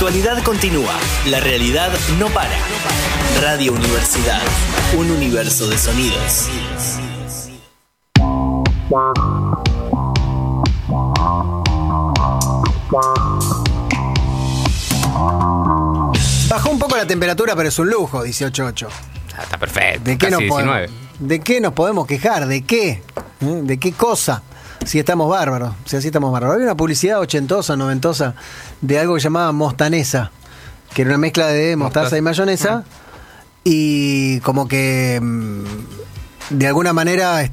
actualidad continúa, la realidad no para. Radio Universidad, un universo de sonidos. Bajó un poco la temperatura, pero es un lujo, 18.8. Está perfecto. ¿De qué, casi 19. ¿De qué nos podemos quejar? ¿De qué? ¿De qué cosa? Si estamos bárbaros. Si así estamos bárbaros. Había una publicidad ochentosa, noventosa, de algo que llamaba mostanesa, que era una mezcla de mostaza y mayonesa, y como que de alguna manera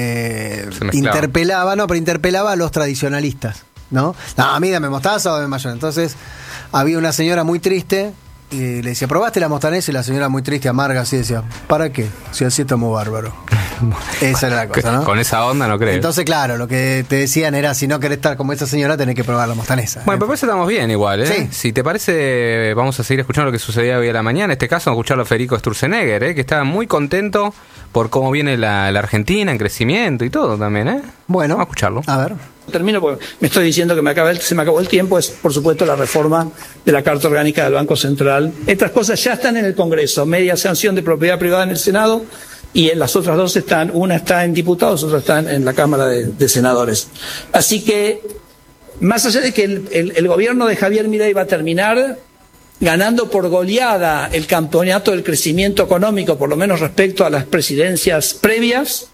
interpelaba a los tradicionalistas, ¿no? No, a mí dame mostaza o dame mayonesa. Entonces había una señora muy triste y le decía, ¿probaste la mostanesa? Y la señora muy triste, amarga, así decía, ¿para qué? Si así estamos bárbaros. Esa era la cosa, ¿no? Con esa onda no creo. Entonces, claro, lo que te decían era, si no querés estar como esa señora, tenés que probar la mostanesa. Bueno, pero por eso estamos bien igual, ¿eh? Sí. Si te parece, vamos a seguir escuchando lo que sucedía hoy a la mañana. En este caso, vamos a escucharlo a Federico Sturzenegger, que estaba muy contento por cómo viene la Argentina en crecimiento y todo también, ¿eh? Bueno, vamos a escucharlo. A ver. Termino porque me estoy diciendo que se me acabó el tiempo. Es, por supuesto, la reforma de la Carta Orgánica del Banco Central. Estas cosas ya están en el Congreso. Media sanción de propiedad privada en el Senado y en las otras dos una está en diputados, otra está en la Cámara de Senadores. Así que, más allá de que el gobierno de Javier Milei va a terminar ganando por goleada el campeonato del crecimiento económico, por lo menos respecto a las presidencias previas,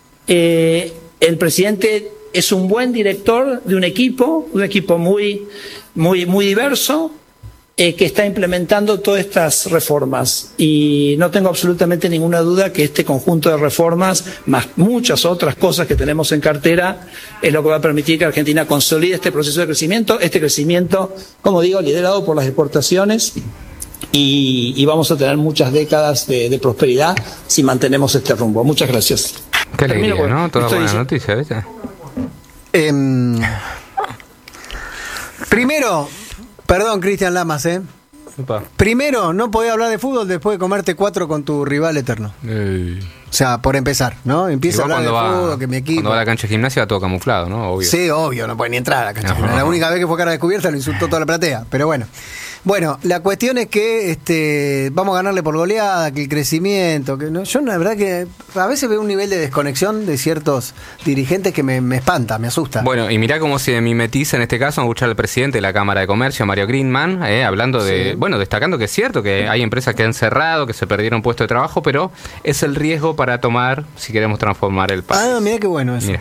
el presidente es un buen director de un equipo muy diverso, que está implementando todas estas reformas. Y no tengo absolutamente ninguna duda que este conjunto de reformas, más muchas otras cosas que tenemos en cartera, es lo que va a permitir que Argentina consolide este proceso de crecimiento. Este crecimiento, como digo, liderado por las exportaciones. Y vamos a tener muchas décadas de prosperidad si mantenemos este rumbo. Muchas gracias. Qué alegría, ¿no? Toda buena noticia, ¿viste? Primero, perdón, Cristian Lamas, Opa. Primero, no podés hablar de fútbol después de comerte 4 con tu rival eterno. O sea, por empezar, ¿no? Empieza a hablar de fútbol, que mi equipo... Cuando va a la cancha de gimnasia va todo camuflado, ¿no? Obvio. Sí, obvio, no puede ni entrar a la cancha de gimnasia. La única vez que fue cara descubierta lo insultó toda la platea, pero bueno. Bueno, la cuestión es que vamos a ganarle por goleada, que el crecimiento, que no, yo la verdad que a veces veo un nivel de desconexión de ciertos dirigentes que me espanta, me asusta. Bueno, y mirá cómo se mimetiza en este caso a escuchar al presidente de la Cámara de Comercio, Mario Greenman, hablando de, bueno, destacando que es cierto que hay empresas que han cerrado, que se perdieron puestos de trabajo, pero es el riesgo para tomar si queremos transformar el país. Ah, mirá qué bueno eso.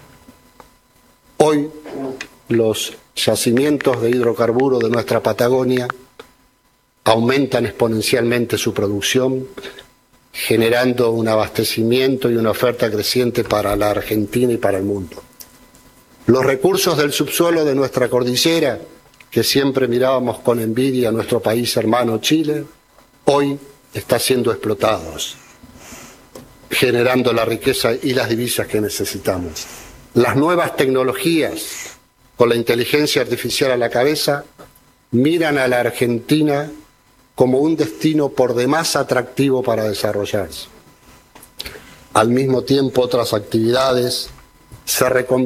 Hoy los yacimientos de hidrocarburos de nuestra Patagonia aumentan exponencialmente su producción, generando un abastecimiento y una oferta creciente para la Argentina y para el mundo. Los recursos del subsuelo de nuestra cordillera, que siempre mirábamos con envidia a nuestro país hermano Chile, hoy están siendo explotados, generando la riqueza y las divisas que necesitamos. Las nuevas tecnologías, con la inteligencia artificial a la cabeza, miran a la Argentina como un destino por demás atractivo para desarrollarse. Al mismo tiempo, otras actividades se reconvierten